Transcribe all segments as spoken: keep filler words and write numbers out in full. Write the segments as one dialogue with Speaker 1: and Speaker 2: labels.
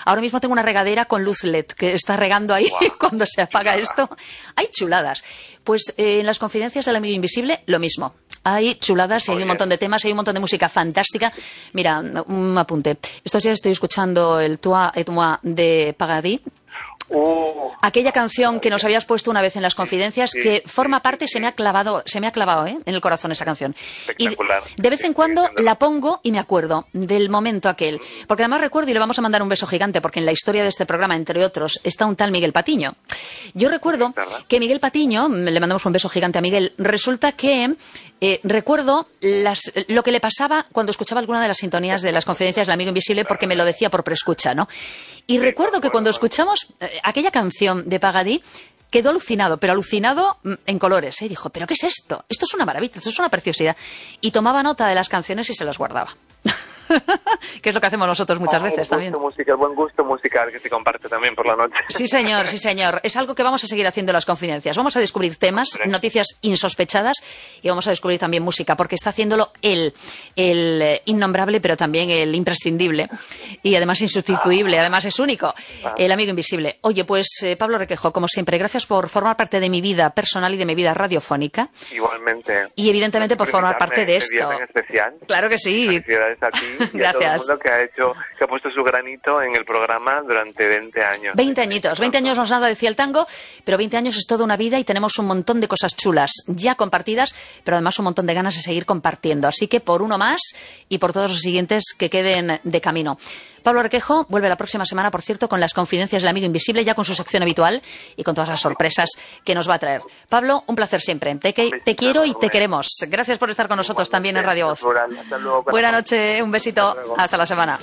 Speaker 1: Ahora mismo tengo una regadera con luz L E D que está regando ahí wow, cuando se apaga chulada. Esto. Hay chuladas. Pues eh, en las confidencias del amigo invisible, lo mismo. Hay chuladas y hay un montón de temas, hay un montón de música fantástica. Mira, un apunte. Estos días estoy escuchando el Toi et moi de Paradis.
Speaker 2: Uh,
Speaker 1: Aquella canción que nos habías puesto una vez en las confidencias, sí, que forma sí, parte, sí, se me ha clavado, se me ha clavado ¿eh? en el corazón esa canción. Y de vez en cuando la pongo y me acuerdo del momento aquel. Porque además recuerdo, y le vamos a mandar un beso gigante, porque en la historia de este programa, entre otros, está un tal Miguel Patiño. Yo recuerdo que Miguel Patiño, le mandamos un beso gigante a Miguel, resulta que eh, recuerdo las, lo que le pasaba cuando escuchaba alguna de las sintonías de las confidencias del amigo invisible, porque me lo decía por preescucha, ¿no? Y recuerdo que cuando escuchamos eh, aquella canción de Pagadí, quedó alucinado, pero alucinado en colores. ¿eh? Dijo, ¿pero qué es esto? Esto es una maravilla, esto es una preciosidad. Y tomaba nota de las canciones y se las guardaba. Que es lo que hacemos nosotros muchas oh, veces también.
Speaker 2: Musical, buen gusto musical que se comparte también por la noche.
Speaker 1: Sí, señor, sí, señor. Es algo que vamos a seguir haciendo en las confidencias. Vamos a descubrir temas, Hombre. noticias insospechadas y vamos a descubrir también música, porque está haciéndolo él, el innombrable, pero también el imprescindible y además insustituible, además es único, el amigo invisible. Oye, pues eh, Pablo Requejo, como siempre, gracias por formar parte de mi vida personal y de mi vida radiofónica.
Speaker 2: Igualmente.
Speaker 1: Y evidentemente por formar parte de esto.
Speaker 2: En especial.
Speaker 1: Claro que sí.
Speaker 2: Felicidades a ti. Y
Speaker 1: Gracias.
Speaker 2: a todo el mundo que ha hecho, que ha puesto su granito en el programa durante veinte años.
Speaker 1: veinte añitos, veinte años no es nada, decía el tango, pero veinte años es toda una vida y tenemos un montón de cosas chulas ya compartidas, pero además un montón de ganas de seguir compartiendo. Así que por uno más y por todos los siguientes que queden de camino. Pablo Requejo vuelve la próxima semana, por cierto, con las confidencias del amigo invisible, ya con su sección habitual y con todas las sorpresas que nos va a traer. Pablo, un placer siempre. Te, que, te quiero y te queremos. Gracias por estar con nosotros también en Radio Voz. Buenas noches, un besito. Hasta la semana.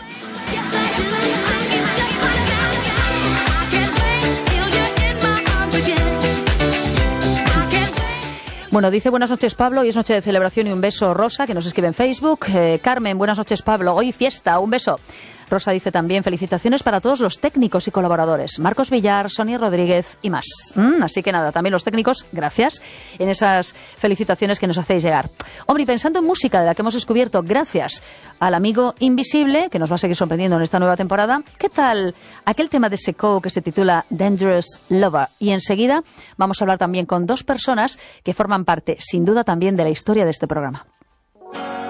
Speaker 1: Bueno, dice buenas noches Pablo, hoy es noche de celebración y un beso Rosa, que nos escribe en Facebook. Eh, Carmen, buenas noches Pablo, hoy fiesta, un beso. Rosa dice también felicitaciones para todos los técnicos y colaboradores, Marcos Villar, Sonia Rodríguez y más. Mm, así que nada, también los técnicos, gracias en esas felicitaciones que nos hacéis llegar. Hombre, y pensando en música de la que hemos descubierto gracias al amigo invisible, que nos va a seguir sorprendiendo en esta nueva temporada, ¿qué tal aquel tema de Secou que se titula Dangerous Lover? Y enseguida vamos a hablar también con dos personas que forman parte, sin duda también, de la historia de este programa.